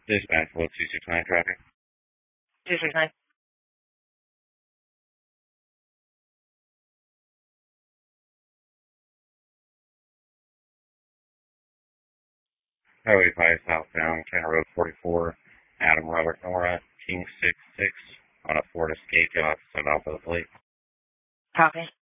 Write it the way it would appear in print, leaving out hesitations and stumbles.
Dispatch, what 269 traffic? 269. Highway 5 southbound, County Road 44, Adam Robert Nora, King 66, on a Ford Escape opposite off of the plate. Copy.